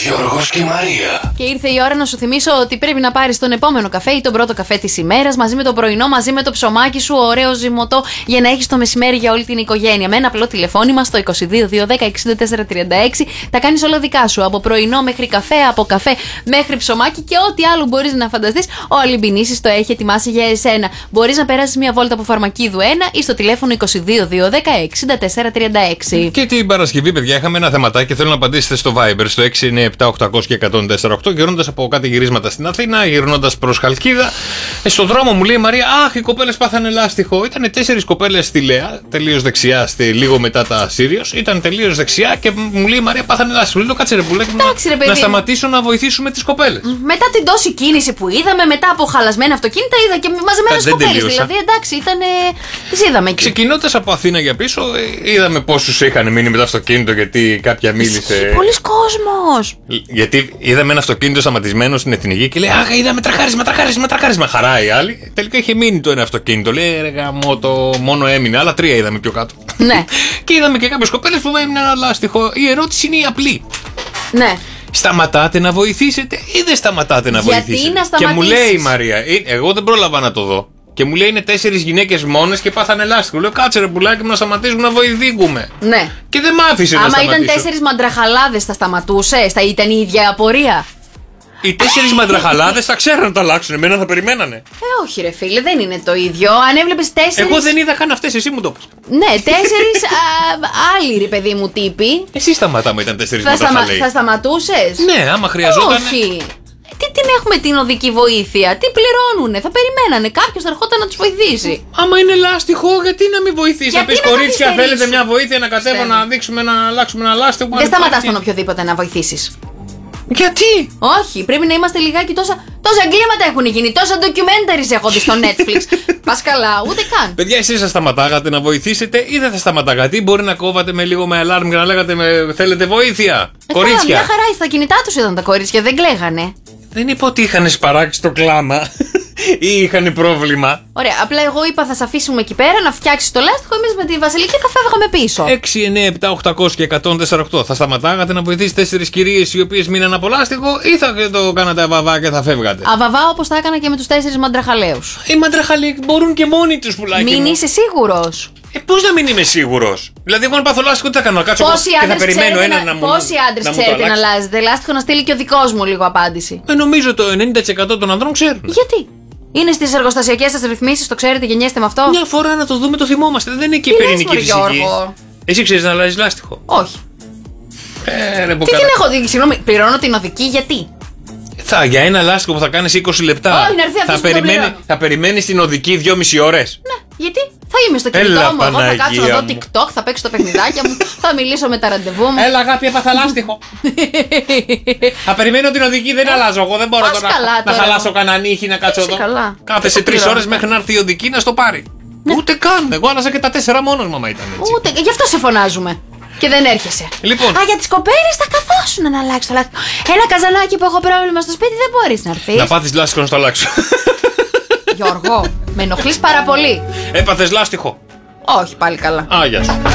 Γιώργος και η Μαρία. Και ήρθε η ώρα να σου θυμίσω ότι πρέπει να πάρεις τον επόμενο καφέ ή τον πρώτο καφέ της ημέρας μαζί με το πρωινό, μαζί με το ψωμάκι σου, ωραίο ζυμωτό για να έχεις το μεσημέρι για όλη την οικογένεια. Με ένα απλό τηλεφώνημα στο 22 210 6436 τα κάνεις όλα δικά σου. Από πρωινό μέχρι καφέ, από καφέ μέχρι ψωμάκι και ό,τι άλλο μπορείς να φανταστείς. Ο Αλυμπινήσης το έχει ετοιμάσει για εσένα. Μπορείς να περάσεις μια βόλτα από Φαρμακίδου 1 ή στο τηλέφωνο 22 210 6436. Και την Παρασκευή, παιδιά, είχαμε ένα θεματάκι και θέλω να απαντήσετε στο Viber στο 697-800-1048. Γυρνώντας από κάτι γυρίσματα στην Αθήνα, γυρνώντας προς Χαλκίδα, στον δρόμο μου λέει η Μαρία: αχ, οι κοπέλες πάθανε λάστιχο. Ήταν 4 κοπέλες στη Λέα, τελείως δεξιά, λίγο μετά τα Σύριος. Ήταν τελείως δεξιά και μου λέει η Μαρία: πάθανε λάστιχο. Λέω: κάτσε ρε πουλάκι, να σταματήσω να βοηθήσουμε τις κοπέλες. Μετά την τόση κίνηση που είδαμε, μετά από χαλασμένα αυτοκίνητα, είδα και μαζεμένες κοπέλες. Δηλαδή, εντάξει, ήταν. Τις είδαμε εκεί. Ξεκινώντας από Αθήνα για πίσω, είδαμε πόσους είχαν μείνει με το αυτοκίνητο γιατί κάποια μίλησε. Πολλοί κόσμος. Γιατί είδαμε ένα αυτοκίνητο σταματισμένο στην Εθνική και λέει: αχ, είδαμε τραχάρισμα. Χαρά η άλλη. Τελικά είχε μείνει το ένα αυτοκίνητο. Λέει: ρε γαμό, το μόνο έμεινε. Άλλα 3 είδαμε πιο κάτω. Ναι. Και είδαμε και κάποιες κοπέλες που έμειναν ένα λάστιχο. Η ερώτηση είναι η απλή. Ναι. Σταματάτε να βοηθήσετε ή δεν σταματάτε να βοηθήσετε? Γιατί να σταματήσεις? Και μου λέει η Μαρία, εγώ δεν πρόλαβα να το δω. Και μου λέει είναι 4 γυναίκες μόνες και πάθανε λάστιχο. Λέω: κάτσε ρε πουλάκι μου να σταματήσουμε να βοηθήσουμε. Ναι. Και δεν μ' άφησε να σταματήσω. Άμα ήταν 4 μαντραχαλάδες θα σταματούσες? Θα ήταν η ίδια απορία? Οι 4 μαντραχαλάδες θα ξέρουν να το αλλάξουν. Εμένα θα περιμένανε. Όχι, ρε φίλε, δεν είναι το ίδιο. Αν έβλεπες 4. Εγώ δεν είδα καν αυτές, εσύ μου το πες. Ναι, 4 άλλοι, ρε παιδί μου, τύποι. Εσύ σταματάμε, ήταν 4 μαντραχαλάδες. Θα σταματούσες? Ναι, άμα χρειαζόταν. Όχι. Τι την έχουμε την οδική βοήθεια? Τι πληρώνουνε? Θα περιμένανε. Κάποιος θα ερχόταν να τους βοηθήσει. Άμα είναι λάστιχο, γιατί να μην βοηθήσει? Να πεις κορίτσια, θέλετε μια βοήθεια να κατέβω να δείξουμε να αλλάξουμε ένα λάστιχο? Δεν σταματάς τον οποιοδήποτε να βοηθήσεις. Γιατί? Όχι, πρέπει να είμαστε λιγάκι τόσα εγκλήματα έχουν γίνει, τόσα documentaries έχονται στο Netflix. Πας καλά, ούτε καν. Παιδιά, εσείς θα σταματάγατε να βοηθήσετε ή δεν θα σταματάγατε? Ή μπορεί να κόβατε με λίγο με αλάρμ και να λέγατε θέλετε βοήθεια? Κορίτσια. Μια χαρά στα κινητά τους ήταν τα κορίτσια, δεν κλαίγανε. Δεν είπα ότι είχαν σπαράξει το κλάμα ή είχαν πρόβλημα. Ωραία, απλά εγώ είπα θα σε αφήσουμε εκεί πέρα να φτιάξεις το λάστιχο. Εμείς με τη Βασιλική θα φεύγαμε πίσω. 697-800-1048. Θα σταματάγατε να βοηθήσετε 4 κυρίες οι οποίες μείναν από λάστιχο ή θα το κάνατε αβαβά και θα φεύγατε? Αβαβά όπως θα έκανα και με τους 4 μαντραχαλαίους. Οι μαντραχαλαίοι μπορούν και μόνοι τους, πουλάκι. Μην είσαι σίγουρος. Πώς να μην είμαι σίγουρος? Δηλαδή, εγώ αν πάθω λάστιχο, τι θα κάνω? Να κάτσω και θα περιμένω έναν να μου. Πόσοι άντρες ξέρετε να αλλάζετε λάστιχο? Να στείλει και ο δικός μου λίγο απάντηση. Νομίζω το 90% των ανδρών ξέρουν. Γιατί? Είναι στις εργοστασιακές σας ρυθμίσεις, το ξέρετε, γεννιέστε με αυτό. Μια φορά να το δούμε, το θυμόμαστε. Δεν είναι και η πυρηνική φυσική. Εσύ ξέρεις να αλλάζεις λάστιχο? Όχι. Τι την έχω δει, συγγνώμη, πληρώνω την οδική γιατί? Για ένα λάστιχο που θα κάνεις 20 λεπτά. Όχι, να έρθει θα περιμένεις την οδική 2,5 ώρες. Ναι, γιατί? Θα είμαι στο κινητό μου, εγώ θα κάτσω να δω TikTok, θα παίξω τα παιχνιδάκια μου, θα μιλήσω με τα ραντεβού μου. Έλα, αγάπη, έπαθα λάστιχο. Θα περιμένω την οδική, δεν αλλάζω. Εγώ δεν μπορώ να χαλάσω κανένα νύχι να κάτσω εδώ. Κάθεσαι 3 ώρες μέχρι να έρθει η οδική να στο πάρει. Ούτε καν. Εγώ άλλαζα και τα 4 μόνος, μαμά, ήταν έτσι. Ούτε, γι' αυτό σε φωνάζουμε. Και δεν έρχεσαι. Λοιπόν. Για τις κοπέλες θα καθόσουν να αλλάξει το λάστιχο. Ένα καζανάκι που έχω πρόβλημα στο σπίτι δεν μπορείς να έρθεις. Να πάθεις λάστιχο να στο αλλάξω. Γιώργο, με ενοχλείς πάρα πολύ. Έπαθες λάστιχο? Όχι, πάλι καλά. Γεια σου.